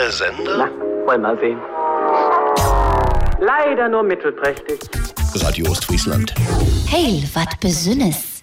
neuer Sender? Na, wollen wir sehen. Leider nur mittelprächtig. Radio Ostfriesland. Heil, wat Besünnes.